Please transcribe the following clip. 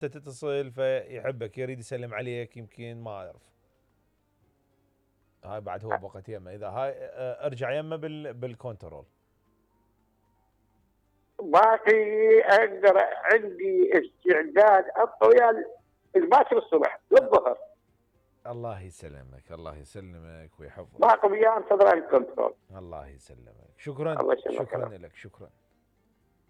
تتصل فيحبك يريد يسلم عليك، يمكن ما أعرف. هاي بعد هو بوقت يمه. إذا هاي ارجع يمه بالكنترول. باقي اقدر عندي استعداد الطويل الباكر الصبح للظهر. الله يسلمك، الله يسلمك ويحفظك. باقي وياه انتظر الكنترول. الله يسلمك. شكرا، الله يسلمك. شكرا لك، شكرا.